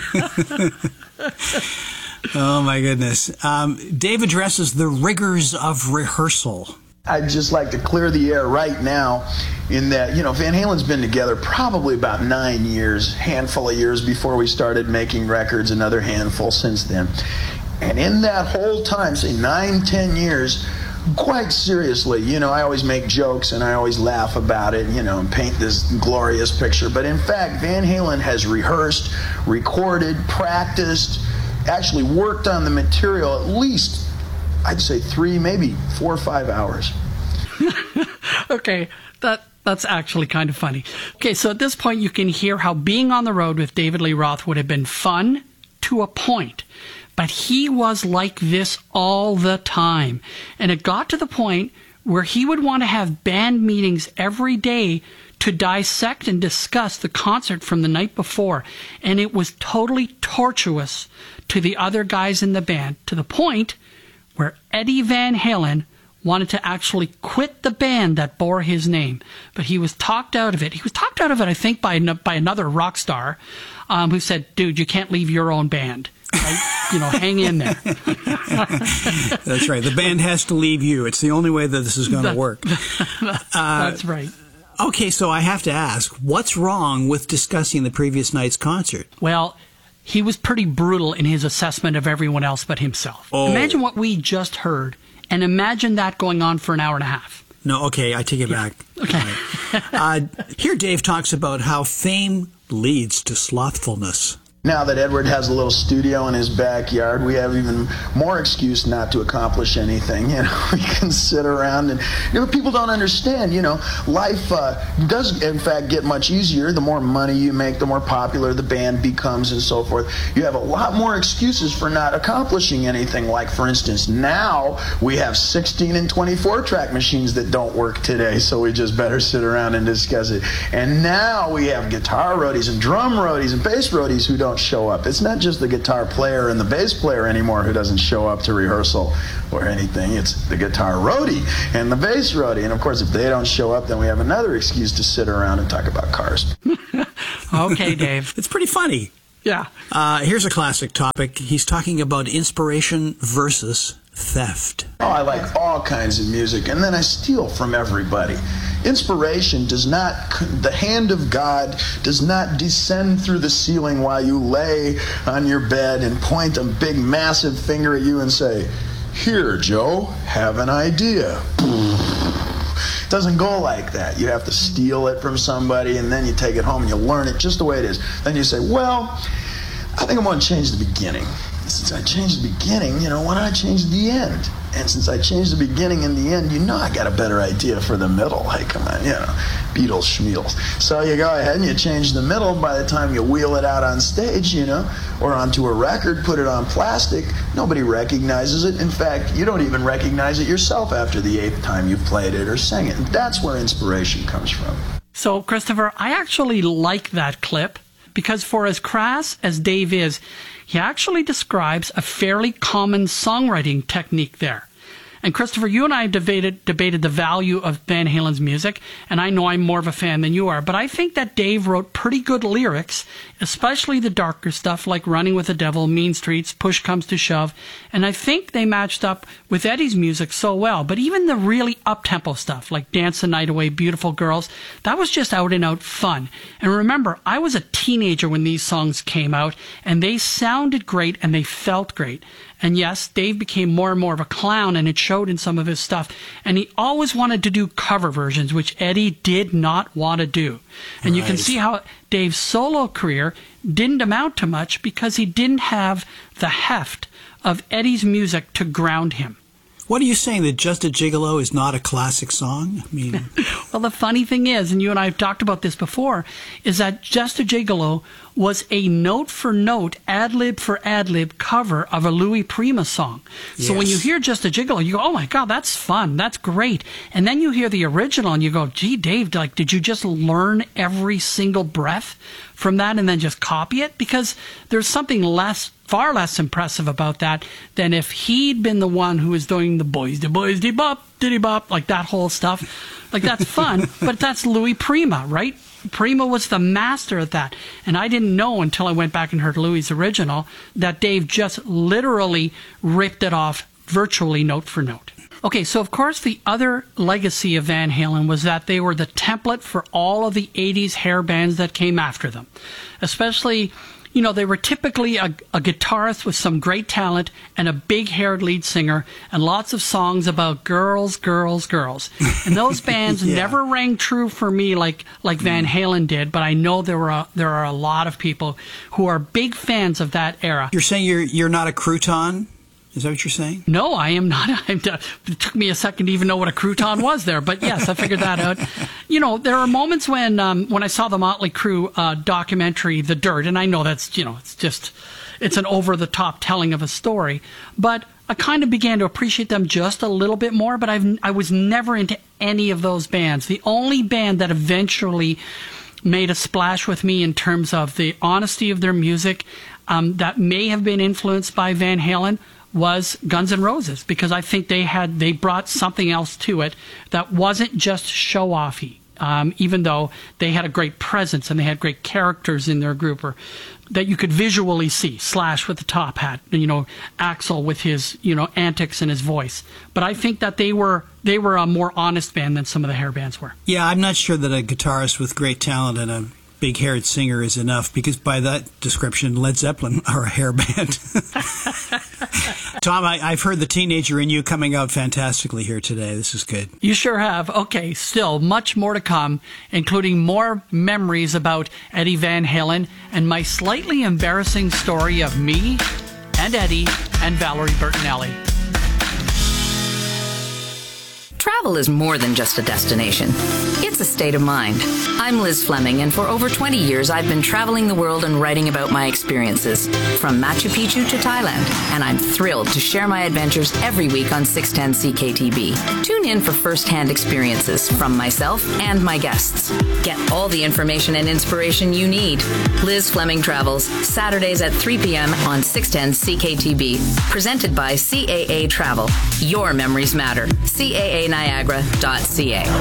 Oh, my goodness. Um, Dave addresses the rigors of rehearsal. I'd just like to clear the air right now in that, you know, Van Halen's been together probably about nine years, handful of years before we started making records, another handful since then. And in that whole time, say nine, ten years, quite seriously, you know, I always make jokes and I always laugh about it, you know, and paint this glorious picture. But in fact, Van Halen has rehearsed, recorded, practiced, actually worked on the material at least, I'd say three, maybe four or five hours. Okay, that that's actually kind of funny. Okay, so at this point you can hear how being on the road with David Lee Roth would have been fun to a point. But he was like this all the time. And it got to the point where he would want to have band meetings every day to dissect and discuss the concert from the night before. And it was totally tortuous to the other guys in the band, to the point where Eddie Van Halen wanted to actually quit the band that bore his name. But he was talked out of it. He was talked out of it, I think, by, by another rock star um, who said, dude, you can't leave your own band. Right? You know, hang in there. That's right. The band has to leave you. It's the only way that this is going to work. Uh, That's right. Okay, so I have to ask, what's wrong with discussing the previous night's concert? Well, he was pretty brutal in his assessment of everyone else but himself. Oh. Imagine what we just heard, and imagine that going on for an hour and a half. No, okay, I take it Yeah. back. Okay. uh, here Dave talks about how fame leads to slothfulness. Now that Edward has a little studio in his backyard, we have even more excuse not to accomplish anything. You know, we can sit around and, you know, people don't understand, you know, life uh, does in fact get much easier. The more money you make, the more popular the band becomes and so forth. You have a lot more excuses for not accomplishing anything. Like, for instance, now we have sixteen and twenty-four track machines that don't work today, so we just better sit around and discuss it. And now we have guitar roadies and drum roadies and bass roadies who don't show up. It's not just the guitar player and the bass player anymore who doesn't show up to rehearsal or anything. It's the guitar roadie and the bass roadie. And of course, if they don't show up, then we have another excuse to sit around and talk about cars. Okay, Dave. It's pretty funny. Yeah. Uh, here's a classic topic. He's talking about inspiration versus theft. Oh, I like all kinds of music, and then I steal from everybody. Inspiration does not, the hand of God does not descend through the ceiling while you lay on your bed and point a big massive finger at you and say, "Here, Joe, have an idea." It doesn't go like that. You have to steal it from somebody, and then you take it home and you learn it just the way it is. Then you say, well, I think I'm going to change the beginning. Since I changed the beginning, you know, why don't I change the end? And since I changed the beginning and the end, you know I got a better idea for the middle. Hey, come on, you know, Beatles, schmeals. So you go ahead and you change the middle. By the time you wheel it out on stage, you know, or onto a record, put it on plastic, nobody recognizes it. In fact, you don't even recognize it yourself after the eighth time you've played it or sang it. And that's where inspiration comes from. So, Christopher, I actually like that clip because for as crass as Dave is, he actually describes a fairly common songwriting technique there. And Christopher, you and I debated debated the value of Van Halen's music, and I know I'm more of a fan than you are, but I think that Dave wrote pretty good lyrics, especially the darker stuff like Running with the Devil, Mean Streets, Push Comes to Shove, and I think they matched up with Eddie's music so well. But even the really up-tempo stuff like Dance the Night Away, Beautiful Girls, that was just out-and-out fun. And remember, I was a teenager when these songs came out, and they sounded great and they felt great. And yes, Dave became more and more of a clown, and it showed in some of his stuff. And he always wanted to do cover versions, which Eddie did not want to do. And right. You can see how Dave's solo career didn't amount to much because he didn't have the heft of Eddie's music to ground him. What are you saying, that Just a Gigolo is not a classic song? I mean, well, the funny thing is, and you and I have talked about this before, is that Just a Gigolo was a note-for-note, ad-lib for ad-lib cover of a Louis Prima song. So yes. When you hear Just a Gigolo, you go, oh my God, that's fun, that's great. And then you hear the original and you go, gee, Dave, like, did you just learn every single breath from that and then just copy it? Because there's something less, far less impressive about that than if he'd been the one who was doing the boys, the boys, de bop, diddy bop, like that whole stuff. Like, that's fun, but that's Louis Prima, right? Prima was the master at that. And I didn't know until I went back and heard Louis' original that Dave just literally ripped it off virtually note for note. Okay, so of course the other legacy of Van Halen was that they were the template for all of the eighties hair bands that came after them. Especially, you know, they were typically a, a guitarist with some great talent and a big-haired lead singer and lots of songs about girls, girls, girls. And those bands yeah. never rang true for me like like Van Halen did, but I know there were a, there are a lot of people who are big fans of that era. You're saying you're you're not a crouton? Is that what you're saying? No, I am not. I'm, it took me a second to even know what a crouton was there, but yes, I figured that out. You know, there are moments when um, when I saw the Motley Crue uh, documentary, The Dirt, and I know that's, you know, it's just, it's an over-the-top telling of a story, but I kind of began to appreciate them just a little bit more, but I've, I was never into any of those bands. The only band that eventually made a splash with me in terms of the honesty of their music um, that may have been influenced by Van Halen was Guns N' Roses, because I think they had they brought something else to it that wasn't just show-offy, um, even though they had a great presence and they had great characters in their group, or that you could visually see. Slash with the top hat, you know, Axl with his, you know, antics and his voice. But I think that they were they were a more honest band than some of the hair bands were. Yeah, I'm not sure that a guitarist with great talent and a big-haired singer is enough, because by that description, Led Zeppelin are a hair band. Tom, I, I've heard the teenager in you coming out fantastically here today. This is good. You sure have. Okay, still much more to come, including more memories about Eddie Van Halen and my slightly embarrassing story of me and Eddie and Valerie Bertinelli. Travel is more than just a destination. It's a state of mind. I'm Liz Fleming, and for over twenty years, I've been traveling the world and writing about my experiences, from Machu Picchu to Thailand, and I'm thrilled to share my adventures every week on six ten C K T B. Tune in for first-hand experiences from myself and my guests. Get all the information and inspiration you need. Liz Fleming Travels, Saturdays at three p.m. on six ten C K T B. Presented by C A A Travel. Your memories matter. C A A Niagara dot C A.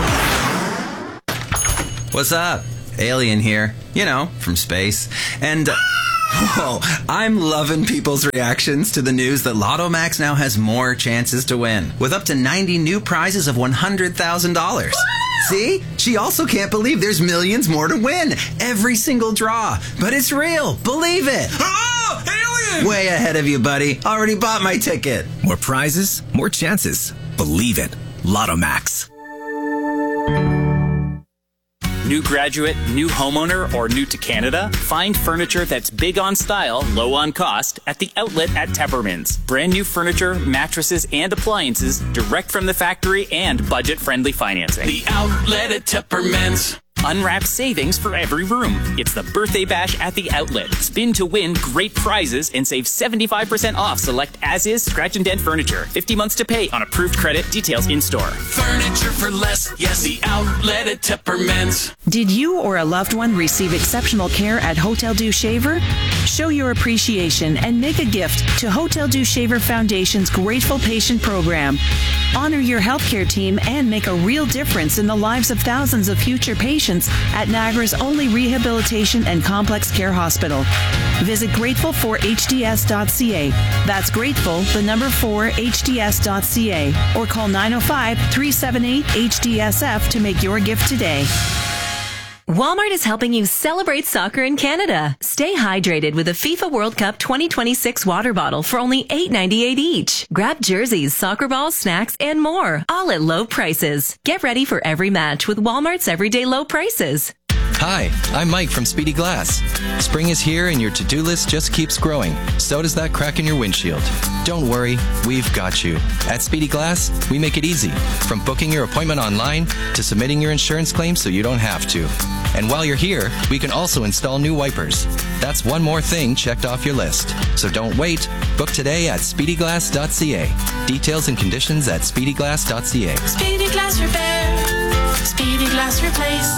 What's up? Alien here. You know, from space. And, uh, whoa, I'm loving people's reactions to the news that Lotto Max now has more chances to win, with up to ninety new prizes of one hundred thousand dollars. See? She also can't believe there's millions more to win. Every single draw. But it's real. Believe it. Oh, alien! Way ahead of you, buddy. Already bought my ticket. More prizes, more chances. Believe it. Lotto Max. New graduate, new homeowner, or new to Canada? Find furniture that's big on style, low on cost at the outlet at Teppermans. Brand new furniture, mattresses, and appliances direct from the factory and budget-friendly financing. The outlet at Teppermans. Unwrapped savings for every room. It's the birthday bash at the outlet. Spin to win great prizes and save seventy-five percent off select as-is scratch and dent furniture. fifty months to pay on approved credit. Details in store. Furniture for less. Yes, the outlet at Teppermans. Did you or a loved one receive exceptional care at Hotel du Shaver? Show your appreciation and make a gift to Hotel du Shaver Foundation's Grateful Patient Program. Honor your healthcare team and make a real difference in the lives of thousands of future patients at Niagara's only rehabilitation and complex care hospital. Visit grateful for H D S dot C A. That's grateful, the number four, H D S dot C A. Or call nine oh five, three seven eight, H D S F to make your gift today. Walmart is helping you celebrate soccer in Canada. Stay hydrated with a FIFA World Cup twenty twenty-six water bottle for only eight ninety-eight each. Grab jerseys, soccer balls, snacks, and more, all at low prices. Get ready for every match with Walmart's everyday low prices. Hi, I'm Mike from Speedy Glass. Spring is here and your to-do list just keeps growing. So does that crack in your windshield. Don't worry, we've got you. At Speedy Glass, we make it easy. From booking your appointment online to submitting your insurance claim so you don't have to. And while you're here, we can also install new wipers. That's one more thing checked off your list. So don't wait. Book today at speedy glass dot C A. Details and conditions at speedy glass dot C A. Speedy Glass Repair. Speedy Glass Replace.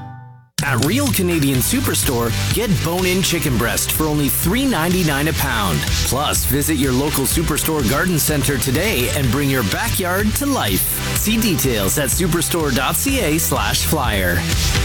At Real Canadian Superstore, get bone-in chicken breast for only three ninety-nine a pound. Plus, visit your local Superstore garden center today and bring your backyard to life. See details at superstore dot C A slash flyer.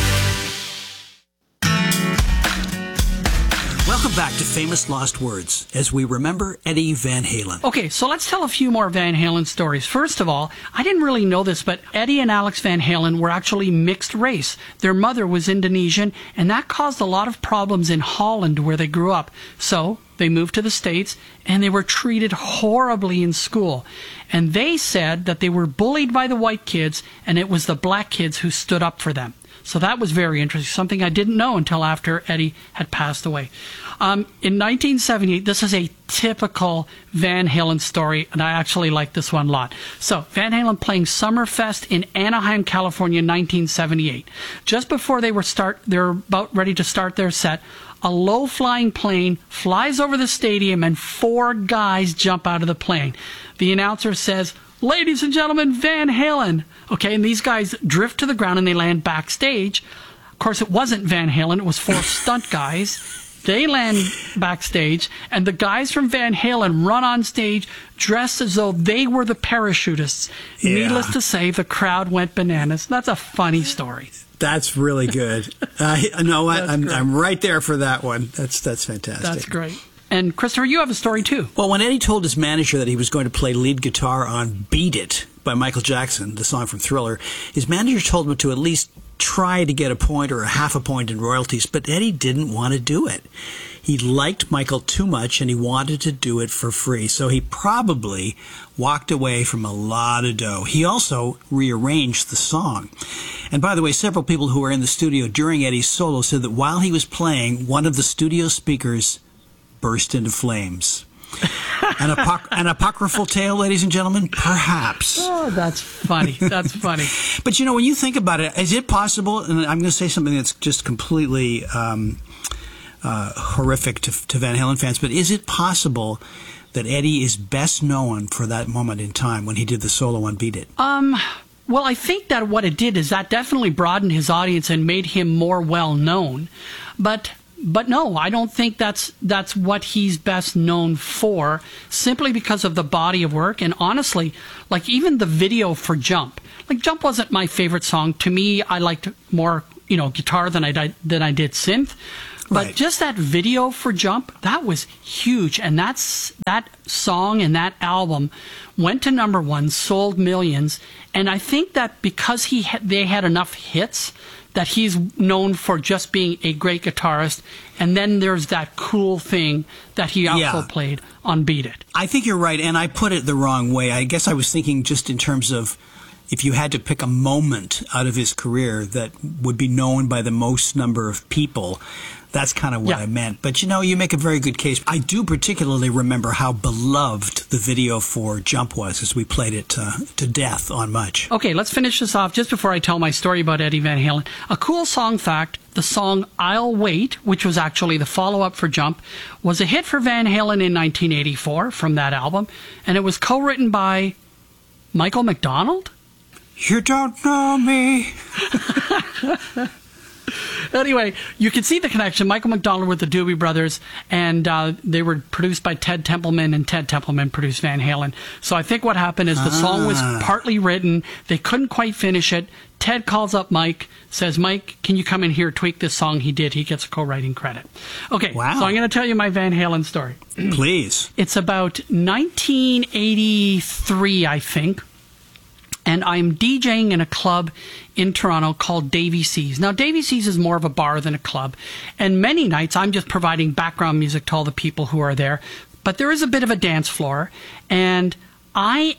Welcome back to Famous Lost Words as we remember Eddie Van Halen. Okay, so let's tell a few more Van Halen stories. First of all, I didn't really know this, but Eddie and Alex Van Halen were actually mixed race. Their mother was Indonesian, and that caused a lot of problems in Holland where they grew up. So they moved to the States, and they were treated horribly in school. And they said that they were bullied by the white kids, and it was the black kids who stood up for them. So that was very interesting, something I didn't know until after Eddie had passed away. Um, in nineteen seventy-eight, this is a typical Van Halen story, and I actually like this one a lot. So, Van Halen playing Summerfest in Anaheim, California, in nineteen seventy-eight. Just before they were start, they're about ready to start their set, a low-flying plane flies over the stadium, and four guys jump out of the plane. The announcer says, "Ladies and gentlemen, Van Halen." Okay, and these guys drift to the ground and they land backstage. Of course, it wasn't Van Halen, it was four stunt guys. They land backstage, and the guys from Van Halen run on stage dressed as though they were the parachutists. Yeah. Needless to say, the crowd went bananas. That's a funny story. That's really good. uh, no, I, I'm, I'm right there for that one. That's that's fantastic. That's great. And Christopher, you have a story too. Well, when Eddie told his manager that he was going to play lead guitar on Beat It by Michael Jackson, the song from Thriller, his manager told him to at least try to get a point or a half a point in royalties, but Eddie didn't want to do it. he liked Michael too much and he wanted to do it for free. So he probably walked away from a lot of dough. He also rearranged the song. And by the way, several people who were in the studio during Eddie's solo said that while he was playing, one of the studio speakers burst into flames. An, apoc- an apocryphal tale, ladies and gentlemen? Perhaps. Oh, that's funny. That's funny. But, you know, when you think about it, is it possible, and I'm going to say something that's just completely um, uh, horrific to, to Van Halen fans, but is it possible that Eddie is best known for that moment in time when he did the solo on Beat It? Um... Well, I think that what it did is that definitely broadened his audience and made him more well known. But but no, I don't think that's that's what he's best known for, simply because of the body of work. And honestly, like even the video for Jump, like Jump wasn't my favorite song. To me, I liked more, you know, guitar than I did, than I did synth. But Right. just that video for Jump, that was huge. And that's that song and that album went to number one, sold millions. And I think that because he ha- they had enough hits that he's known for just being a great guitarist. And then there's that cool thing that he also Yeah. played on Beat It. I think you're right, and I put it the wrong way. I guess I was thinking just in terms of if you had to pick a moment out of his career that would be known by the most number of people, that's kind of what Yeah. I meant. But, you know, you make a very good case. I do particularly remember how beloved the video for Jump was as we played it uh, to death on Much. Okay, let's finish this off just before I tell my story about Eddie Van Halen. A cool song fact, the song I'll Wait, which was actually the follow-up for Jump, was a hit for Van Halen in nineteen eighty-four from that album, and it was co-written by Michael McDonald? You don't know me. Anyway, you can see the connection. Michael McDonald with the Doobie Brothers, and uh, they were produced by Ted Templeman, and Ted Templeman produced Van Halen. So I think what happened is the song was Ah. partly written. They couldn't quite finish it. Ted calls up Mike, says, Mike, can you come in here, tweak this song? He did. He gets a co-writing credit. Okay, Wow. so I'm going to tell you my Van Halen story. Please. It's about nineteen eighty-three, I think. And I'm DJing in a club in Toronto called Davy C's. Now, Davy C's is more of a bar than a club. And many nights, I'm just providing background music to all the people who are there. But there is a bit of a dance floor. And I...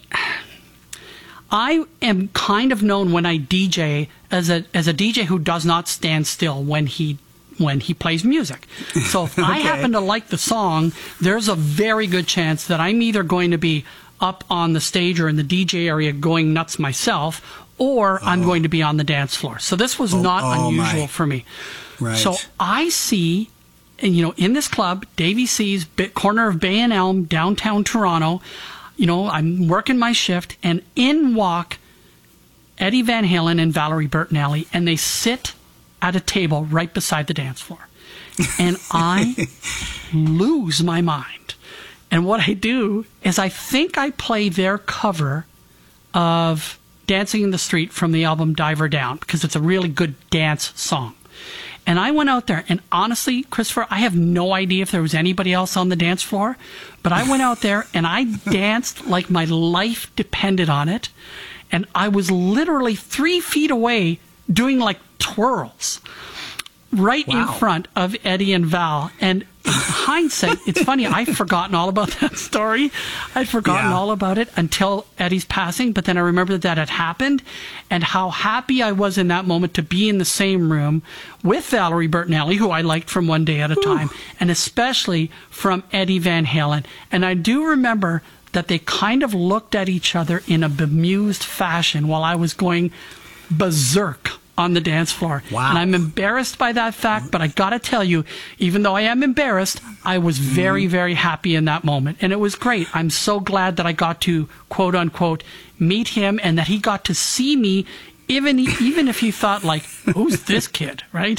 I am kind of known when I D J as a as a D J who does not stand still when he when he plays music. So if I Okay. happen to like the song, there's a very good chance that I'm either going to be up on the stage or in the D J area going nuts myself, or I'm going to be on the dance floor. So this was Oh, not oh, unusual my. for me. Right. So I see, and you know, in this club, Davy C's, bit corner of Bay and Elm, downtown Toronto. You know, I'm working my shift, and in walk Eddie Van Halen and Valerie Bertinelli, and they sit at a table right beside the dance floor. And I lose my mind. And what I do is I think I play their cover of Dancing in the Street from the album Diver Down, because it's a really good dance song. And I went out there, and honestly, Christopher, I have no idea if there was anybody else on the dance floor, but I went out there and I danced like my life depended on it. And I was literally three feet away doing like twirls right in Wow. front of Eddie and Val. And in hindsight, it's funny, I'd forgotten all about that story. I'd forgotten Yeah. all about it until Eddie's passing, but then I remembered that it happened and how happy I was in that moment to be in the same room with Valerie Bertinelli, who I liked from One Day at a Time, and especially from Eddie Van Halen. And I do remember that they kind of looked at each other in a bemused fashion while I was going berserk on the dance floor. Wow. And I'm embarrassed by that fact, but I gotta tell you, even though I am embarrassed, I was very, very happy in that moment. And it was great. I'm so glad that I got to, quote unquote, meet him and that he got to see me, even even if he thought, like, who's this kid, right?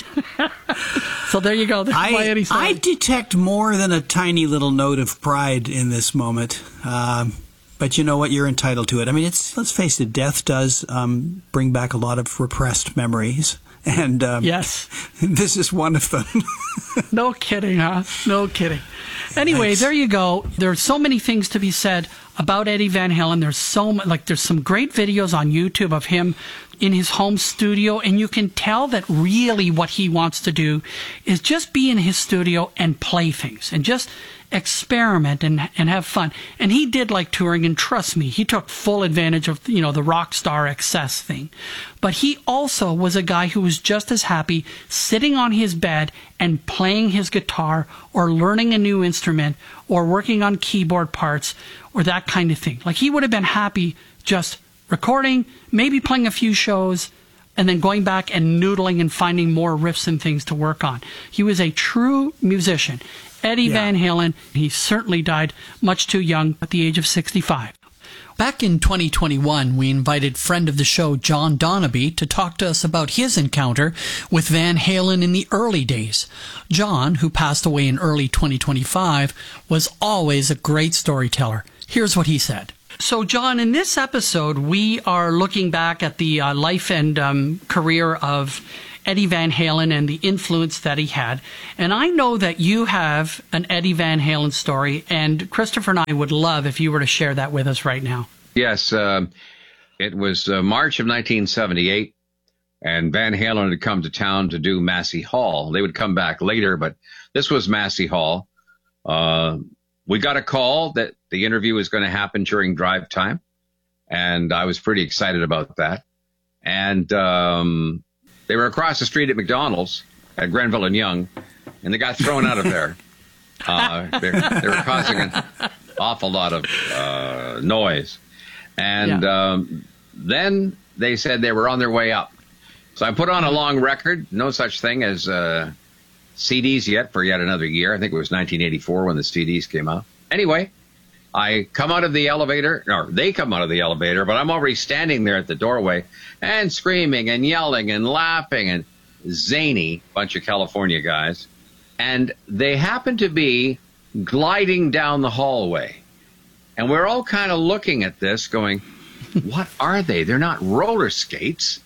So there you go. That's my I, Eddie story. I detect more than a tiny little note of pride in this moment. Um, but you know what? You're entitled to it. I mean, it's let's face it, death does um, bring back a lot of repressed memories. And um, yes, this is one of them. No kidding, huh? No kidding. Anyway, Thanks. there you go. There's so many things to be said about Eddie Van Halen. There's so much, like there's some great videos on YouTube of him in his home studio, and you can tell that really what he wants to do is just be in his studio and play things and just experiment and and have fun. And he did like touring, and trust me, he took full advantage of, you know, the rock star excess thing. But he also was a guy who was just as happy sitting on his bed and playing his guitar or learning a new instrument or working on keyboard parts or that kind of thing. Like he would have been happy just recording, maybe playing a few shows, and then going back and noodling and finding more riffs and things to work on. He was a true musician. Eddie Yeah. Van Halen, he certainly died much too young at the age of sixty-five. Back in twenty twenty-one, we invited friend of the show, John Donaby, to talk to us about his encounter with Van Halen in the early days. John, who passed away in early twenty twenty-five, was always a great storyteller. Here's what he said. So, John, in this episode, we are looking back at the uh, life and um, career of Eddie Van Halen and the influence that he had. And I know that you have an Eddie Van Halen story, and Christopher and I would love if you were to share that with us right now. Yes, uh, it was uh, March of nineteen seventy-eight, and Van Halen had come to town to do Massey Hall. They would come back later, but this was Massey Hall. Uh, we got a call that the interview was going to happen during drive time, and I was pretty excited about that. And um, they were across the street at McDonald's at Grenville and Young, and they got thrown out of there. Uh, they, they were causing an awful lot of uh, noise. And yeah. um, then they said they were on their way up. So I put on a long record, no such thing as uh, C Ds yet for yet another year. I think it was nineteen eighty-four when the C Ds came out. Anyway, I come out of the elevator, or they come out of the elevator, but I'm already standing there at the doorway and screaming and yelling and laughing and zany bunch of California guys. And they happen to be gliding down the hallway. And we're all kind of looking at this going, what are they? They're not roller skates.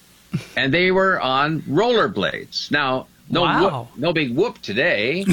And they were on rollerblades. Now, no, wow. whoop, no big whoop today,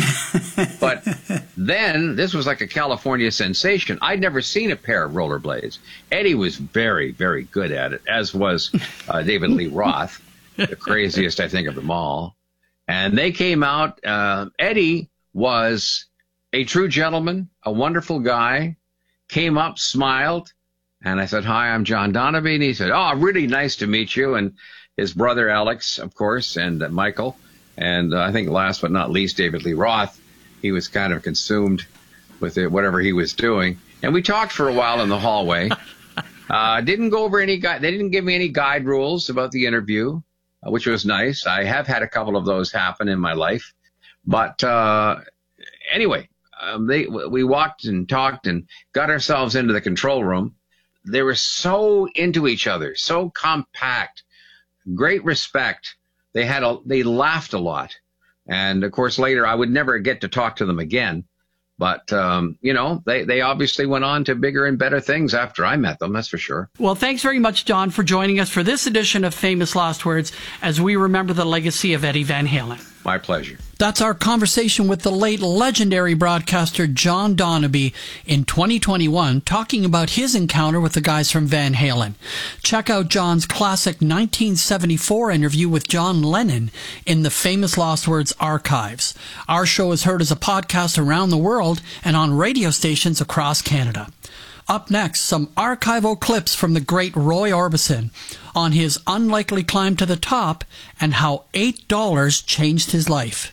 but then this was like a California sensation. I'd never seen a pair of rollerblades. Eddie was very, very good at it, as was uh, David Lee Roth, the craziest, I think, of them all. And they came out. Uh, Eddie was a true gentleman, a wonderful guy, came up, smiled, and I said, hi, I'm John Donaby. And he said, oh, really nice to meet you. And his brother, Alex, of course, and uh, Michael. And uh, I think last but not least, David Lee Roth. He was kind of consumed with it, whatever he was doing. And we talked for a while in the hallway. Uh, didn't go over any guide. They didn't give me any guide rules about the interview, uh, which was nice. I have had a couple of those happen in my life. But uh, anyway, um, they we walked and talked and got ourselves into the control room. They were so into each other, so compact, great respect. They had a, they laughed a lot. And of course, later I would never get to talk to them again. But, um, you know, they, they obviously went on to bigger and better things after I met them. That's for sure. Well, thanks very much, John, for joining us for this edition of Famous Last Words as we remember the legacy of Eddie Van Halen. My pleasure. That's our conversation with the late legendary broadcaster John Donaby in twenty twenty-one, talking about his encounter with the guys from Van Halen. Check out John's classic nineteen seventy-four interview with John Lennon in the Famous Lost Words archives. Our show is heard as a podcast around the world and on radio stations across Canada. Up next, some archival clips from the great Roy Orbison on his unlikely climb to the top and how eight dollars changed his life.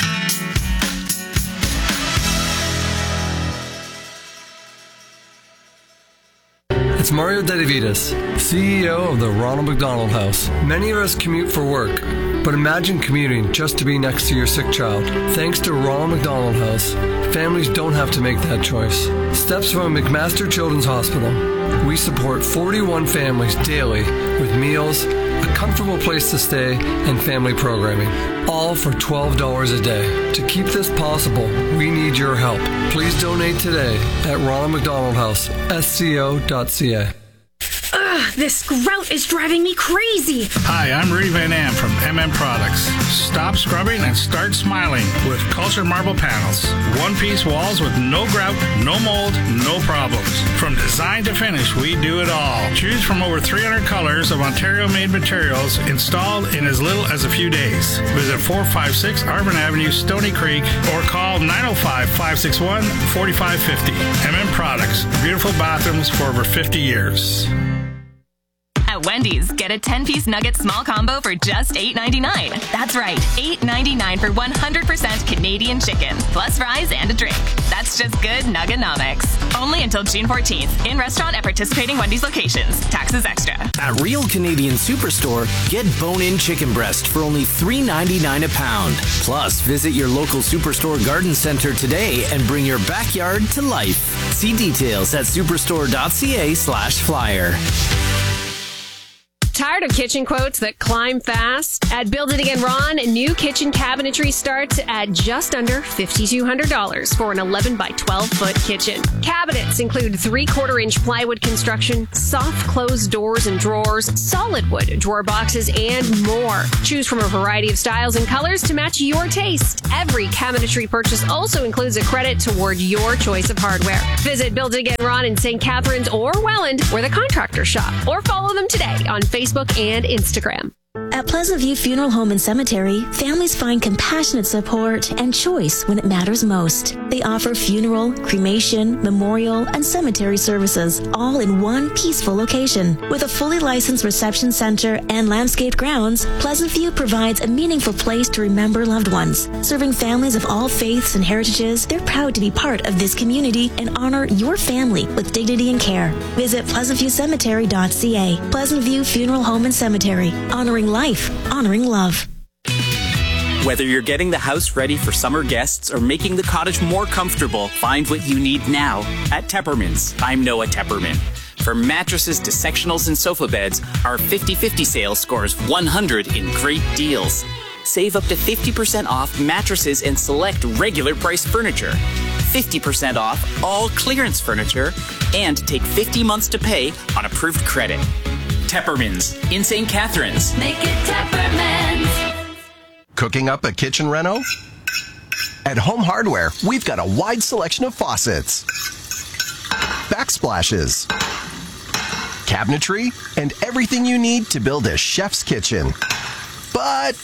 It's Mario Dedivitas, C E O of the Ronald McDonald House. Many of us commute for work, but imagine commuting just to be next to your sick child. Thanks to Ronald McDonald House, families don't have to make that choice. Steps from McMaster Children's Hospital. We support forty-one families daily with meals, a comfortable place to stay, and family programming, all for twelve dollars a day. To keep this possible, we need your help. Please donate today at Ronald McDonald House, S C O dot C A. Ugh, this grout is driving me crazy. Hi, I'm Rudy Van Am from M M Products. Stop scrubbing and start smiling with Cultured Marble Panels. One-piece walls with no grout, no mold, no problems. From design to finish, we do it all. Choose from over three hundred colors of Ontario-made materials installed in as little as a few days. Visit four five six Arvin Avenue, Stony Creek, or call nine oh five, five six one, four five five oh. M M Products. Beautiful bathrooms for over fifty years. At Wendy's, get a ten-piece nugget small combo for just eight ninety-nine. That's right, eight ninety-nine for one hundred percent Canadian chicken, plus fries and a drink. That's just good Nuggenomics. Only until June fourteenth. In restaurant at participating Wendy's locations. Taxes extra. At Real Canadian Superstore, get bone-in chicken breast for only three ninety-nine a pound. Plus, visit your local Superstore garden center today and bring your backyard to life. See details at superstore.ca slash flyer. Tired of kitchen quotes that climb fast? At Build It Again Ron, new kitchen cabinetry starts at just under five thousand two hundred dollars for an eleven by twelve foot kitchen. Cabinets include three-quarter inch plywood construction, soft closed doors and drawers, solid wood drawer boxes, and more. Choose from a variety of styles and colors to match your taste. Every cabinetry purchase also includes a credit toward your choice of hardware. Visit Build It Again Ron in Saint Catharines or Welland, where the contractors shop, or follow them today on Facebook and Instagram. At Pleasant View Funeral Home and Cemetery, families find compassionate support and choice when it matters most. They offer funeral, cremation, memorial, and cemetery services, all in one peaceful location. With a fully licensed reception center and landscaped grounds, Pleasant View provides a meaningful place to remember loved ones. Serving families of all faiths and heritages, they're proud to be part of this community and honor your family with dignity and care. Visit pleasant view cemetery dot c a. Pleasant View Funeral Home and Cemetery, honoring life, honoring love. Whether you're getting the house ready for summer guests or making the cottage more comfortable, find what you need now at Tepperman's. I'm Noah Tepperman. From mattresses to sectionals and sofa beds, our fifty fifty sale scores one hundred in great deals. Save up to fifty percent off mattresses and select regular price furniture. fifty percent off all clearance furniture, and take fifty months to pay on approved credit. Tepperman's in Saint Catharines. Make it Tepperman's. Cooking up a kitchen reno? At Home Hardware, we've got a wide selection of faucets, backsplashes, cabinetry, and everything you need to build a chef's kitchen. But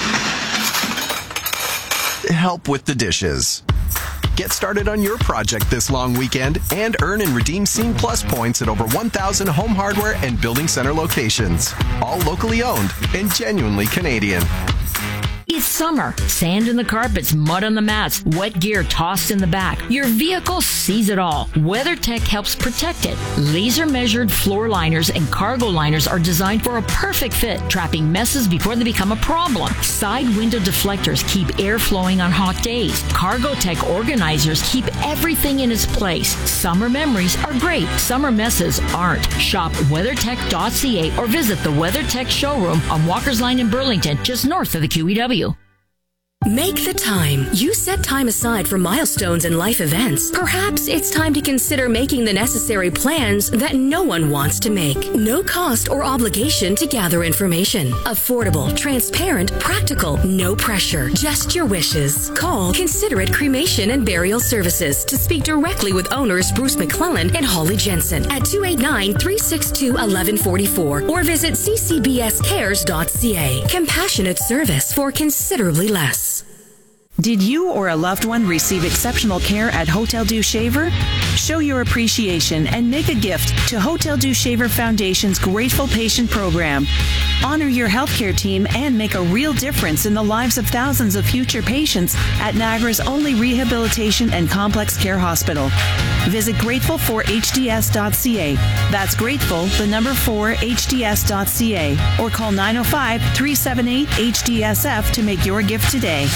help with the dishes. Get started on your project this long weekend and earn and redeem Scene Plus points at over one thousand Home Hardware and Building Center locations. All locally owned and genuinely Canadian. It's summer. Sand in the carpets, mud on the mats, wet gear tossed in the back. Your vehicle sees it all. WeatherTech helps protect it. Laser-measured floor liners and cargo liners are designed for a perfect fit, trapping messes before they become a problem. Side window deflectors keep air flowing on hot days. CargoTech organizers keep everything in its place. Summer memories are great. Summer messes aren't. Shop weather tech dot c a or visit the WeatherTech showroom on Walker's Line in Burlington, just north of the Q E W. Make the time. You set time aside for milestones and life events. Perhaps it's time to consider making the necessary plans that no one wants to make. No cost or obligation to gather information. Affordable, transparent, practical, no pressure. Just your wishes. Call Considerate Cremation and Burial Services to speak directly with owners Bruce McClellan and Holly Jensen at two eight nine, three six two, one one four four or visit c c b s cares dot c a. Compassionate service for considerably less. Did you or a loved one receive exceptional care at Hotel Dieu Shaver? Show your appreciation and make a gift to Hotel Dieu Shaver Foundation's Grateful Patient Program. Honor your healthcare team and make a real difference in the lives of thousands of future patients at Niagara's only rehabilitation and complex care hospital. Visit grateful for h d s dot c a. That's grateful, the number four, h d s dot c a. Or call nine oh five, three seven eight, H D S F to make your gift today.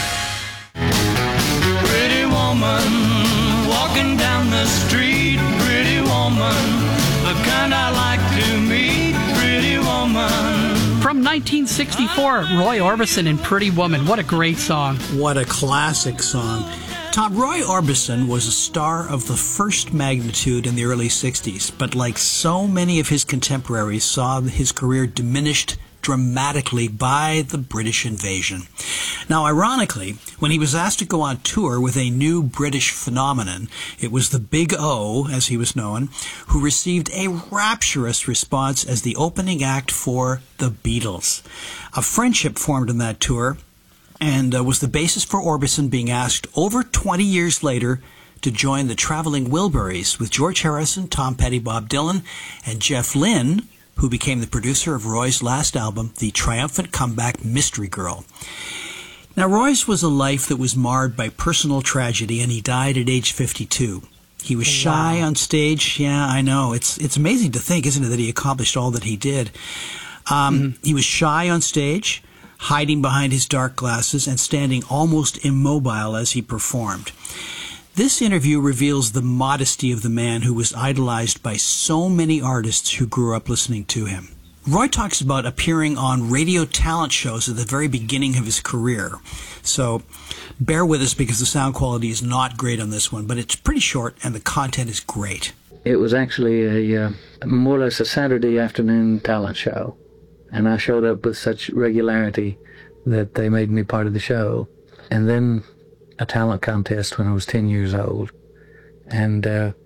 Pretty woman, walking down the street. Pretty woman, the kind I like to meet. Pretty woman. From nineteen sixty-four, Roy Orbison and Pretty Woman. What a great song. What a classic song. Tom, Roy Orbison was a star of the first magnitude in the early sixties, but like so many of his contemporaries, saw his career diminished dramatically by the British invasion. Now, ironically, when he was asked to go on tour with a new British phenomenon, it was the Big O, as he was known, who received a rapturous response as the opening act for the Beatles. A friendship formed on that tour and uh, was the basis for Orbison being asked over twenty years later to join the Traveling Wilburys with George Harrison, Tom Petty, Bob Dylan, and Jeff Lynne, who became the producer of Roy's last album, The Triumphant Comeback Mystery Girl. Now, Roy's was a life that was marred by personal tragedy, and he died at age fifty-two. He was shy on stage. Yeah, I know. It's it's amazing to think, isn't it, that he accomplished all that he did. Um, mm-hmm. He was shy on stage, hiding behind his dark glasses and standing almost immobile as he performed. This interview reveals the modesty of the man who was idolized by so many artists who grew up listening to him. Roy talks about appearing on radio talent shows at the very beginning of his career. So bear with us because the sound quality is not great on this one, but it's pretty short and the content is great. It was actually a uh, more or less a Saturday afternoon talent show, and I showed up with such regularity that they made me part of the show. And then a talent contest when I was ten years old, and uh,